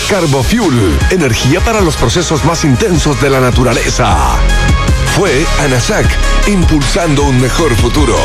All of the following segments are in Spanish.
Carbofuel, energía para los procesos más intensos de la naturaleza. Fue ANASAC, impulsando un mejor futuro.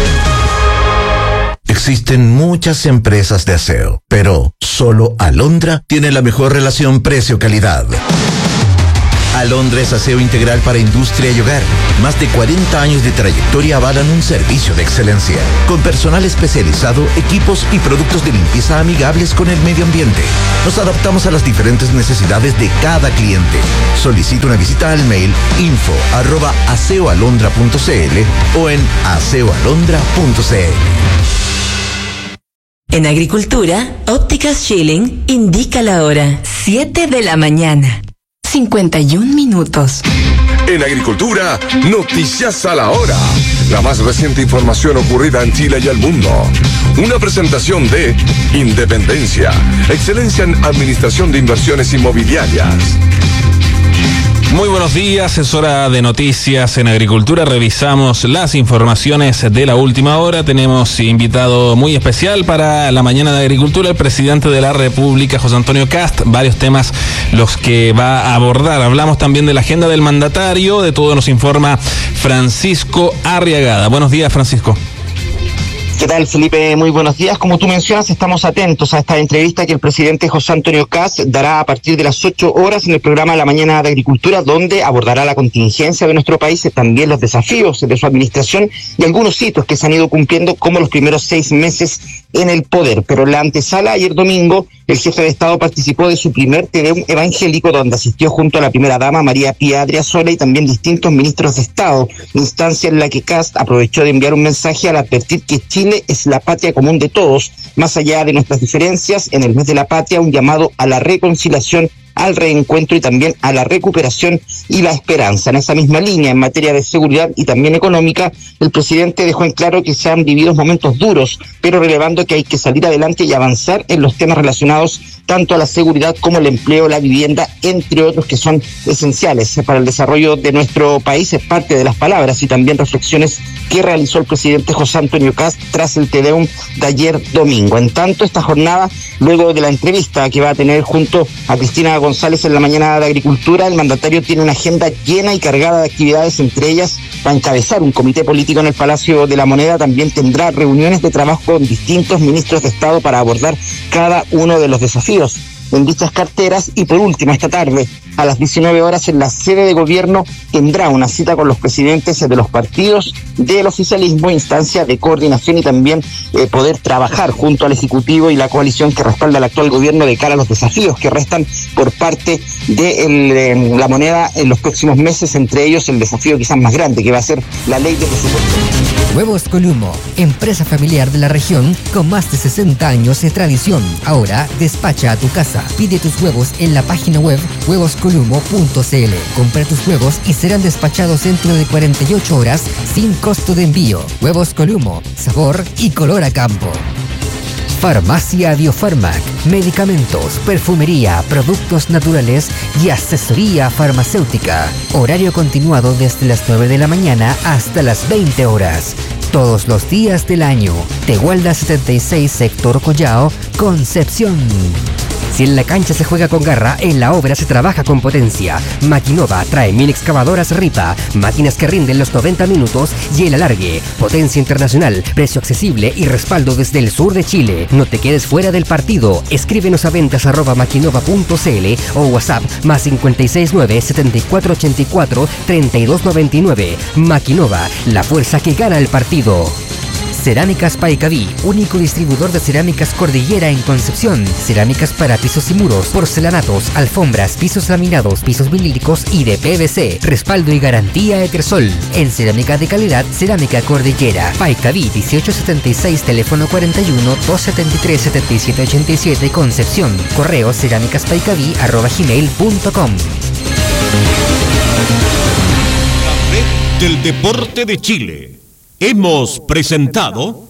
Existen muchas empresas de aseo, pero solo Alondra tiene la mejor relación precio-calidad. Alondra es aseo integral para industria y hogar. Más de 40 años de trayectoria avalan un servicio de excelencia, con personal especializado, equipos y productos de limpieza amigables con el medio ambiente. Nos adaptamos a las diferentes necesidades de cada cliente. Solicita una visita al mail info@aseoalondra.cl o en aseoalondra.cl. En Agricultura, Ópticas Schilling indica la hora, 7 de la mañana. 51 minutos. En Agricultura, noticias a la hora. La más reciente información ocurrida en Chile y el mundo. Una presentación de Independencia, excelencia en administración de inversiones inmobiliarias. Muy buenos días, es hora de noticias en Agricultura. Revisamos las informaciones de la última hora. Tenemos invitado muy especial para la mañana de Agricultura, el presidente de la República, José Antonio Kast. Varios temas los que va a abordar. Hablamos también de la agenda del mandatario. De todo nos informa Francisco Arriagada. Buenos días, Francisco. ¿Qué tal, Felipe? Muy buenos días. Como tú mencionas, estamos atentos a esta entrevista que el presidente José Antonio Kast dará a partir de las 8 horas en el programa La Mañana de Agricultura, donde abordará la contingencia de nuestro país y también los desafíos de su administración y algunos hitos que se han ido cumpliendo como los primeros 6 meses en el poder. Pero en la antesala, ayer domingo, el jefe de Estado participó de su primer Tedeum evangélico, donde asistió junto a la primera dama María Pía Adriasola y también distintos ministros de Estado, instancia en la que Kast aprovechó de enviar un mensaje al advertir que Chile es la patria común de todos, más allá de nuestras diferencias. En el mes de la patria, un llamado a la reconciliación, al reencuentro y también a la recuperación y la esperanza. En esa misma línea, en materia de seguridad y también económica, el presidente dejó en claro que se han vivido momentos duros, pero relevando que hay que salir adelante y avanzar en los temas relacionados tanto a la seguridad como el empleo, la vivienda, entre otros que son esenciales para el desarrollo de nuestro país. Es parte de las palabras y también reflexiones que realizó el presidente José Antonio Kast tras el Tedeum de ayer domingo. En tanto, esta jornada, luego de la entrevista que va a tener junto a Cristina González en la mañana de Agricultura, el mandatario tiene una agenda llena y cargada de actividades. Entre ellas, va a encabezar un comité político en el Palacio de la Moneda. También tendrá reuniones de trabajo con distintos ministros de Estado para abordar cada uno de los desafíos en dichas carteras. Y por último, esta tarde, a las 19 horas, en la sede de gobierno, tendrá una cita con los presidentes de los partidos del oficialismo, instancia de coordinación y también poder trabajar junto al Ejecutivo y la coalición que respalda al actual gobierno de cara a los desafíos que restan por parte de la moneda en los próximos meses, entre ellos el desafío quizás más grande, que va a ser la ley de presupuesto. Huevos Columo, empresa familiar de la región con más de 60 años de tradición. Ahora despacha a tu casa. Pide tus huevos en la página web huevoscolumo.cl. Compra tus huevos y serán despachados dentro de 48 horas sin costo de envío. Huevos Columo, sabor y color a campo. Farmacia Biofarmac, medicamentos, perfumería, productos naturales y asesoría farmacéutica. Horario continuado desde las 9 de la mañana hasta las 20 horas. Todos los días del año. Tehuelda 76, sector Collao, Concepción. Si en la cancha se juega con garra, en la obra se trabaja con potencia. Maquinova trae 1000 excavadoras Ripa, máquinas que rinden los 90 minutos y el alargue. Potencia internacional, precio accesible y respaldo desde el sur de Chile. No te quedes fuera del partido. Escríbenos a ventas@maquinova.cl o WhatsApp +569 7484 3299. Maquinova, la fuerza que gana el partido. Cerámicas Paicaví, único distribuidor de cerámicas Cordillera en Concepción. Cerámicas para pisos y muros, porcelanatos, alfombras, pisos laminados, pisos vinílicos y de PVC. Respaldo y garantía Etersol. En cerámica de calidad, Cerámica Cordillera. Paicaví 1876, teléfono 41 273 7787, Concepción. Correo cerámicaspaicaví@gmail.com. La red del deporte de Chile. Hemos presentado